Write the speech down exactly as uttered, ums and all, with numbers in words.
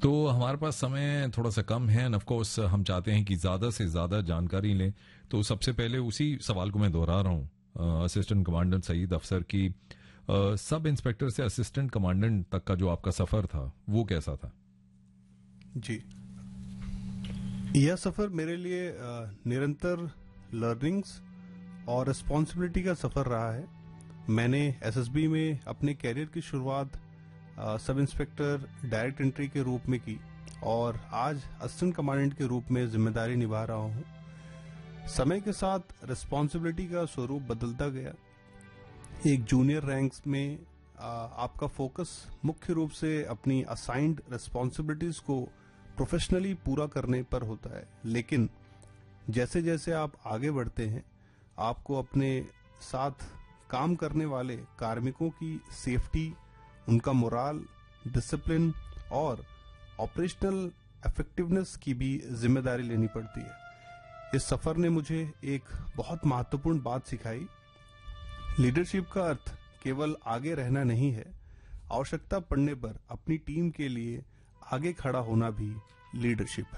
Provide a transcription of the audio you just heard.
तो हमारे पास समय थोड़ा सा कम है एंड ऑफ कोर्स हम चाहते हैं कि ज्यादा से ज्यादा जानकारी लें। तो सबसे पहले उसी सवाल को मैं दोहरा रहा हूँ असिस्टेंट कमांडेंट सईद अफसर की, uh, सब इंस्पेक्टर से असिस्टेंट कमांडेंट तक का जो आपका सफर था वो कैसा था? जी, यह सफर मेरे लिए निरंतर लर्निंग्स और रिस्पॉन्सिबिलिटी का सफर रहा है। मैंने एसएसबी में अपने कैरियर की शुरुआत सब इंस्पेक्टर डायरेक्ट एंट्री के रूप में की और आज असिस्टेंट कमांडेंट के रूप में जिम्मेदारी निभा रहा हूं। समय के साथ रिस्पॉन्सिबिलिटी का स्वरूप बदलता गया। एक जूनियर रैंक्स में आ, आपका फोकस मुख्य रूप से अपनी असाइंड रिस्पॉन्सिबिलिटीज को प्रोफेशनली पूरा करने पर होता है, लेकिन जैसे जैसे आप आगे बढ़ते हैं आपको अपने साथ काम करने वाले कार्मिकों की सेफ्टी, उनका मोराल, डिसिप्लिन और ऑपरेशनल इफेक्टिवनेस की भी जिम्मेदारी लेनी पड़ती है। इस सफर ने मुझे एक बहुत महत्वपूर्ण बात सिखाई। लीडरशिप का अर्थ केवल आगे रहना नहीं है, आवश्यकता पड़ने पर अपनी टीम के लिए आगे खड़ा होना भी लीडरशिप है।